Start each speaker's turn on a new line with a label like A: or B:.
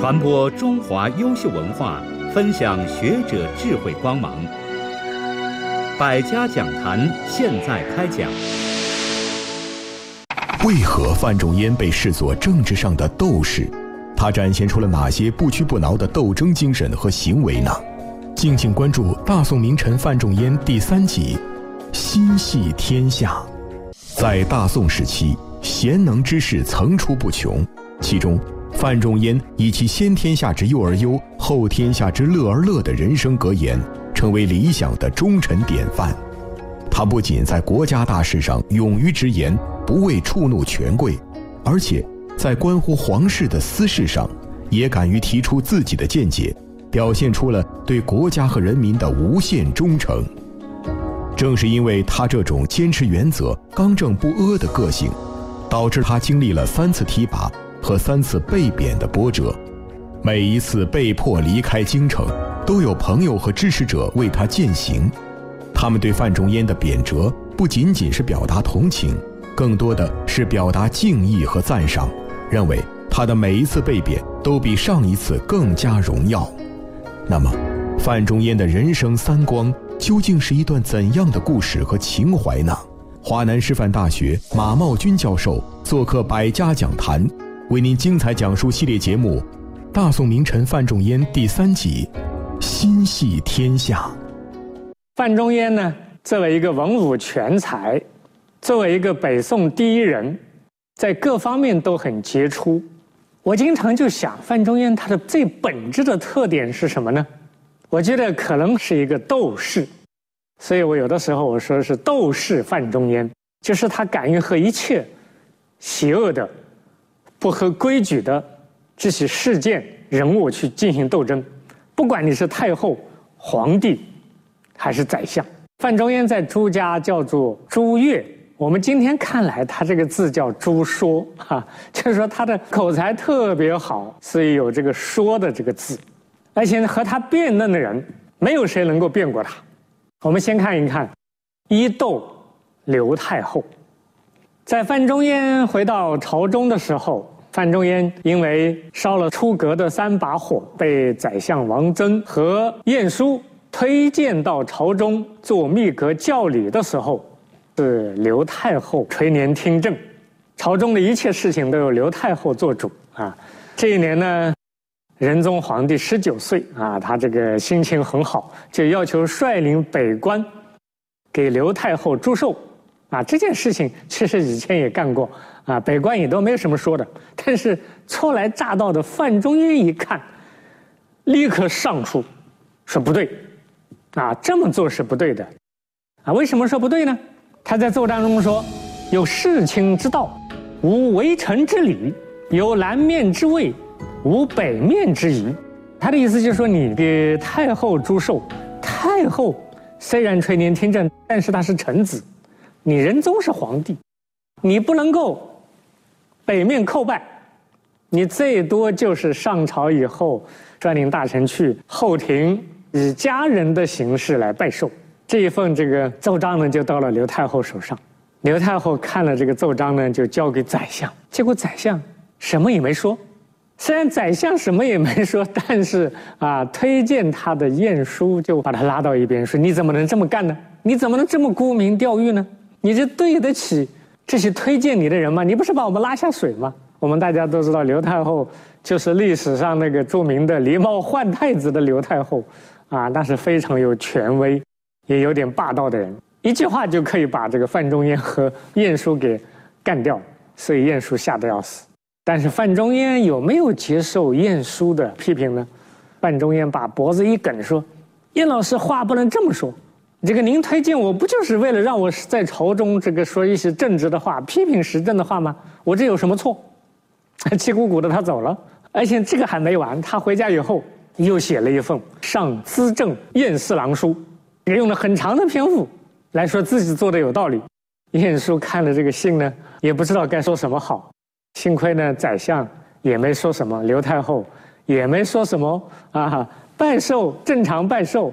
A: 传播中华优秀文化，分享学者智慧光芒。百家讲坛现在开讲。
B: 为何范仲淹被视作政治上的斗士？他展现出了哪些不屈不挠的斗争精神和行为呢？敬请关注大宋名臣范仲淹第3集《心系天下》。在大宋时期，贤能之士层出不穷，其中范仲淹以其先天下之忧而忧，后天下之乐而乐的人生格言，成为理想的忠臣典范。他不仅在国家大事上勇于直言，不畏触怒权贵，而且在关乎皇室的私事上，也敢于提出自己的见解，表现出了对国家和人民的无限忠诚。正是因为他这种坚持原则、刚正不阿的个性，导致他经历了3次提拔和3次被贬的波折。每一次被迫离开京城，都有朋友和支持者为他践行。他们对范仲淹的贬谪不仅仅是表达同情，更多的是表达敬意和赞赏，认为他的每一次被贬都比上一次更加荣耀。那么范仲淹的人生3光究竟是一段怎样的故事和情怀呢？华南师范大学马茂军教授做客百家讲坛，为您精彩讲述系列节目《大宋名臣范仲淹》第3集《心系天下》。
C: 范仲淹呢，作为一个文武全才，作为一个北宋第一人，在各方面都很杰出。我经常就想，范仲淹他的最本质的特点是什么呢？我觉得可能是一个斗士，所以我有的时候我说是斗士范仲淹，就是他敢于和一切邪恶的、不合规矩的这些事件、人物去进行斗争，不管你是太后、皇帝还是宰相。范仲淹在朱家叫做朱越，我们今天看来他这个字叫朱说就是说他的口才特别好，所以有这个说的这个字。而且和他辩论的人没有谁能够辩过他。我们先看一看一斗刘太后。在范仲淹回到朝中的时候，范仲淹因为烧了出阁的3把火，被宰相王曾和晏殊推荐到朝中做秘阁教理的时候，是刘太后垂帘听政，朝中的一切事情都由刘太后做主这一年呢，仁宗皇帝19岁他这个心情很好，就要求率领北关给刘太后祝寿这件事情其实以前也干过北关也都没什么说的。但是初来乍到的范仲淹一看，立刻上书说不对这么做是不对的为什么说不对呢？他在奏章中说，有世卿之道，无为臣之礼，有南面之位，无北面之宜。他的意思就是说，你给太后祝寿，太后虽然垂帘听政，但是她是臣子，你仁宗是皇帝，你不能够北面叩拜，你最多就是上朝以后率领大臣去后庭以家人的形式来拜寿。这一份这个奏章呢，就到了刘太后手上。刘太后看了这个奏章呢，就交给宰相，结果宰相什么也没说。虽然宰相什么也没说，但是推荐他的晏殊就把他拉到一边说，你怎么能这么干呢？你怎么能这么沽名钓誉呢？你这对得起这些推荐你的人吗？你不是把我们拉下水吗？我们大家都知道，刘太后就是历史上那个著名的狸猫换太子的刘太后那是非常有权威也有点霸道的人，一句话就可以把这个范仲淹和晏殊给干掉，所以晏殊吓得要死。但是范仲淹有没有接受晏殊的批评呢？范仲淹把脖子一梗说，晏老师话不能这么说，这个您推荐我不就是为了让我在朝中这个说一些正直的话，批评时政的话吗？我这有什么错？气鼓鼓的他走了。而且这个还没完，他回家以后又写了一份上资政晏侍郎书，也用了很长的篇幅来说自己做的有道理。晏殊看了这个信呢，也不知道该说什么好。幸亏呢，宰相也没说什么，刘太后也没说什么拜寿正常拜寿，